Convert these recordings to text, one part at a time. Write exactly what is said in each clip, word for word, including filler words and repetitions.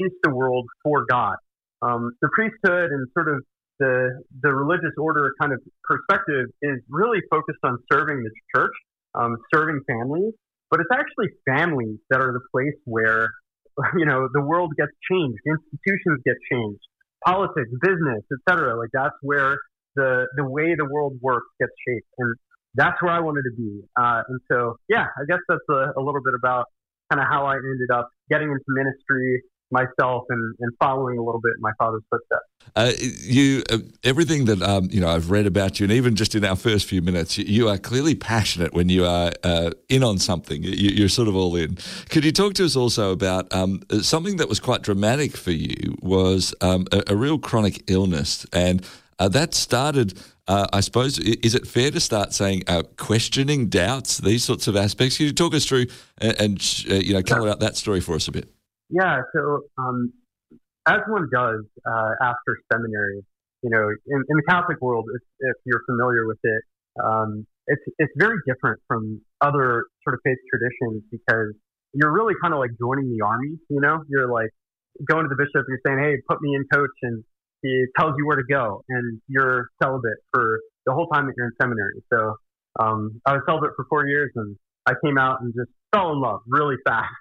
change the world for God. Um, the priesthood and sort of the the religious order kind of perspective is really focused on serving the church, um, serving families, but it's actually families that are the place where, you know, the world gets changed, institutions get changed, politics, business, et cetera. Like that's where the the way the world works gets shaped, and that's where I wanted to be. Uh, and so, yeah, I guess that's a, a little bit about kind of how I ended up getting into ministry myself and, and following a little bit in my father's footsteps. Uh, you, uh, everything that um, you know, I've read about you, and even just in our first few minutes, you, you are clearly passionate when you are uh, in on something. You, you're sort of all in. Could you talk to us also about um, something that was quite dramatic for you? Was um, a, a real chronic illness, and uh, that started. Uh, I suppose, is it fair to start saying uh, questioning doubts, these sorts of aspects? Could you talk us through and, and uh, you know, color out that story for us a bit? Yeah, so um, as one does uh, after seminary, you know, in, in the Catholic world, if, if you're familiar with it, um, it's it's very different from other sort of faith traditions because you're really kind of like joining the army. You know, you're like going to the bishop and you're saying, "Hey, put me in, coach," and he tells you where to go, and you're celibate for the whole time that you're in seminary. So um, I was celibate for four years, and I came out and just fell in love really fast,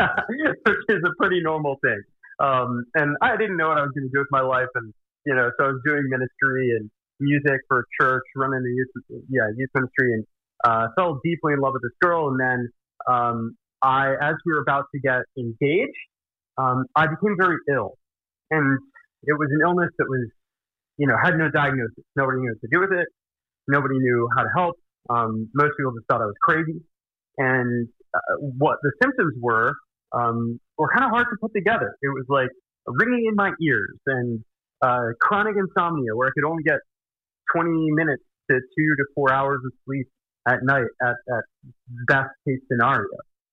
which is a pretty normal thing. Um, and I didn't know what I was going to do with my life, and you know, so I was doing ministry and music for church, running the youth, yeah, youth ministry, and uh, fell deeply in love with this girl. And then um, I, as we were about to get engaged, um, I became very ill, and it was an illness that was, you know, had no diagnosis. Nobody knew what to do with it. Nobody knew how to help. Um, most people just thought I was crazy. And uh, what the symptoms were um, were kind of hard to put together. It was like ringing in my ears and uh, chronic insomnia where I could only get twenty minutes to two to four hours of sleep at night at, at best case scenario.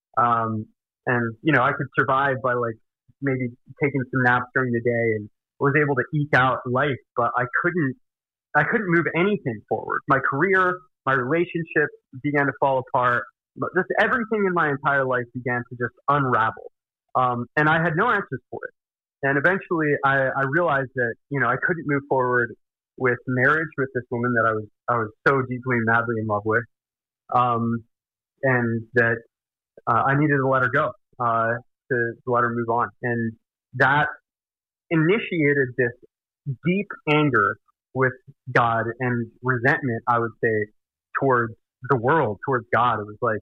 Um, and, you know, I could survive by like maybe taking some naps during the day and was able to eke out life, but I couldn't, I couldn't move anything forward. My career, my relationships began to fall apart. But just everything in my entire life began to just unravel. Um, and I had no answers for it. And eventually I, I realized that, you know, I couldn't move forward with marriage with this woman that I was, I was so deeply and madly in love with. Um, and that uh, I needed to let her go, uh, to, to let her move on. And that initiated this deep anger with God and resentment, I would say, towards the world, towards God. It was like,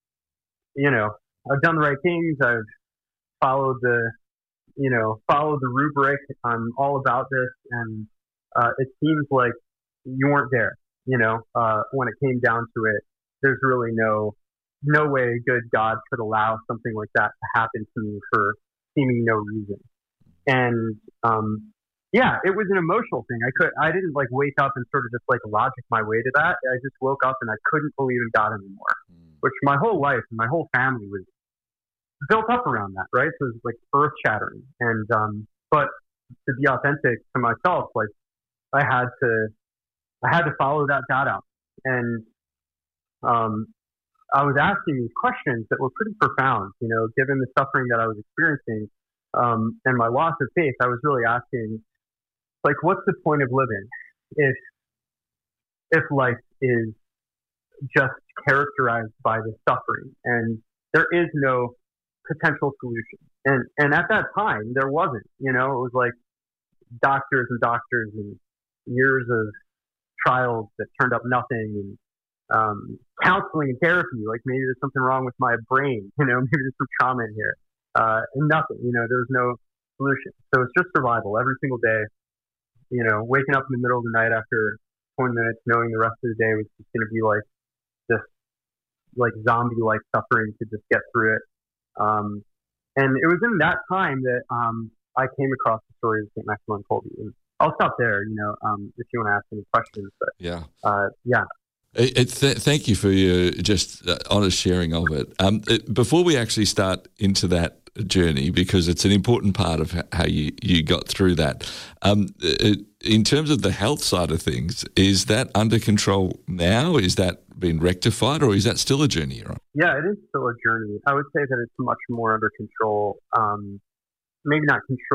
you know, I've done the right things. I've followed the, you know, followed the rubric. I'm all about this. And uh, it seems like you weren't there, you know, uh, when it came down to it. There's really no, no way good God could allow something like that to happen to me for seeming no reason. And, um, yeah, it was an emotional thing. I could, I didn't like wake up and sort of just like logic my way to that. I just woke up and I couldn't believe in God anymore, mm. which my whole life and my whole family was built up around that, right? So it was like earth shattering. And, um, but to be authentic to myself, like I had to, I had to follow that God out. And, um, I was asking these questions that were pretty profound, you know, given the suffering that I was experiencing, um, and my loss of faith. I was really asking, like, what's the point of living if if life is just characterized by the suffering and there is no potential solution? And and at that time, there wasn't. You know, it was like doctors and doctors and years of trials that turned up nothing, and um, counseling and therapy. Like maybe there's something wrong with my brain. You know, maybe there's some trauma in here. Uh, and nothing. You know, there was no solution. So it's just survival every single day. You know, waking up in the middle of the night after twenty minutes, knowing the rest of the day was just going to be like this, like zombie-like suffering to just get through it. Um, and it was in that time that um, I came across the story of Saint Maximilian Kolbe. And I'll stop there, you know, um, if you want to ask any questions. But yeah, uh, yeah. It, it, th- thank you for your just uh, honest sharing of it. Um, it. Before we actually start into that journey, because it's an important part of how you, you got through that. Um, it, in terms of the health side of things, is that under control now? Is that been rectified, or is that still a journey you're on? Yeah, it is still a journey. I would say that it's much more under control. Um, maybe not control